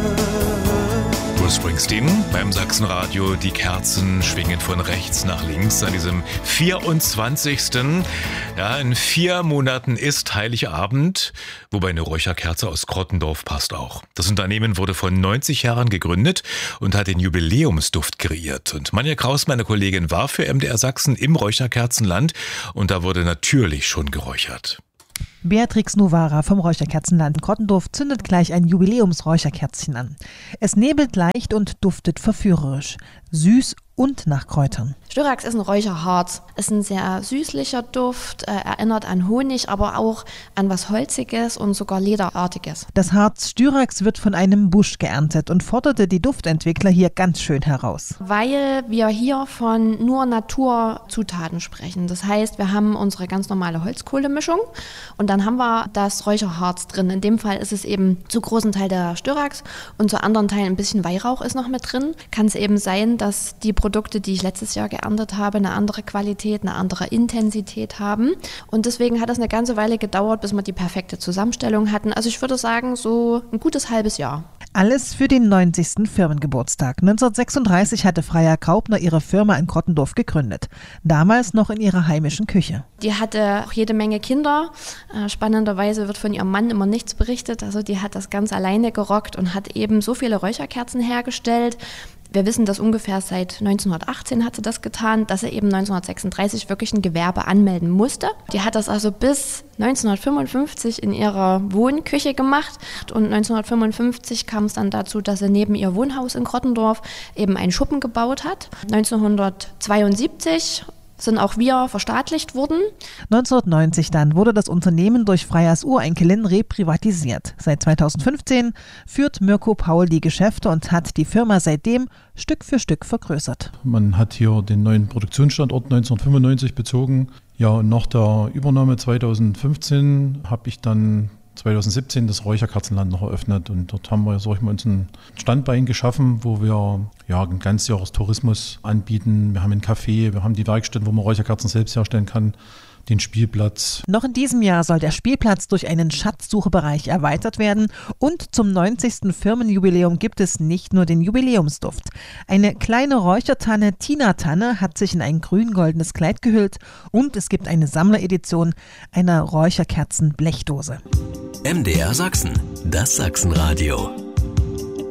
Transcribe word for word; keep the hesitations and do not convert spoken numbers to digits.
Bruce Springsteen beim Sachsenradio. Die Kerzen schwingen von rechts nach links an diesem vierundzwanzigsten Ja, in vier Monaten ist Heiligabend, wobei eine Räucherkerze aus Krottendorf passt auch. Das Unternehmen wurde vor neunzig Jahren gegründet und hat den Jubiläumsduft kreiert. Und Manja Kraus, meine Kollegin, war für M D R Sachsen im Räucherkerzenland und da wurde natürlich schon geräuchert. Beatrix Novara vom Räucherkerzenland Krottendorf zündet gleich ein Jubiläumsräucherkerzchen an. Es nebelt leicht und duftet verführerisch, süß und nach Kräutern. Styrax ist ein Räucherharz. Ist ein sehr süßlicher Duft, äh, erinnert an Honig, aber auch an was Holziges und sogar Lederartiges. Das Harz Styrax wird von einem Busch geerntet und forderte die Duftentwickler hier ganz schön heraus. Weil wir hier von nur Naturzutaten sprechen. Das heißt, wir haben unsere ganz normale Holzkohlemischung und dann haben wir das Räucherharz drin. In dem Fall ist es eben zu großen Teil der Styrax und zu anderen Teilen ein bisschen Weihrauch ist noch mit drin. Kann es eben sein, dass die Produkte, die ich letztes Jahr geerntet habe, eine andere Qualität, eine andere Intensität haben. Und deswegen hat es eine ganze Weile gedauert, bis wir die perfekte Zusammenstellung hatten. Also ich würde sagen, so ein gutes halbes Jahr. Alles für den neunzigsten Firmengeburtstag. neunzehnhundertsechsunddreißig hatte Freya Graupner ihre Firma in Krottendorf gegründet. Damals noch in ihrer heimischen Küche. Die hatte auch jede Menge Kinder. Spannenderweise wird von ihrem Mann immer nichts berichtet. Also die hat das ganz alleine gerockt und hat eben so viele Räucherkerzen hergestellt. Wir wissen, dass ungefähr seit neunzehnhundertachtzehn hat sie das getan, dass sie eben neunzehnhundertsechsunddreißig wirklich ein Gewerbe anmelden musste. Die hat das also bis neunzehnhundertfünfundfünfzig in ihrer Wohnküche gemacht und neunzehnhundertfünfundfünfzig kam es dann dazu, dass sie neben ihr Wohnhaus in Krottendorf eben einen Schuppen gebaut hat. neunzehnhundertzweiundsiebzig sind auch wir verstaatlicht worden. neunzehnhundertneunzig dann wurde das Unternehmen durch Freyas Urenkelin reprivatisiert. Seit zweitausendfünfzehn führt Mirko Paul die Geschäfte und hat die Firma seitdem Stück für Stück vergrößert. Man hat hier den neuen Produktionsstandort neunzehnhundertfünfundneunzig bezogen. Ja, und nach der Übernahme zweitausendfünfzehn habe ich dann zweitausendsiebzehn das Räucherkerzenland noch eröffnet und dort haben wir, sag ich mal, uns ein Standbein geschaffen, wo wir ja einen Ganzjahrestourismus anbieten. Wir haben ein Café, wir haben die Werkstätten, wo man Räucherkerzen selbst herstellen kann, den Spielplatz. Noch in diesem Jahr soll der Spielplatz durch einen Schatzsuchebereich erweitert werden und zum neunzigsten Firmenjubiläum gibt es nicht nur den Jubiläumsduft. Eine kleine Räuchertanne, Tina Tanne, hat sich in ein grün-goldenes Kleid gehüllt und es gibt eine Sammleredition einer Räucherkerzen-Blechdose. M D R Sachsen, das Sachsenradio.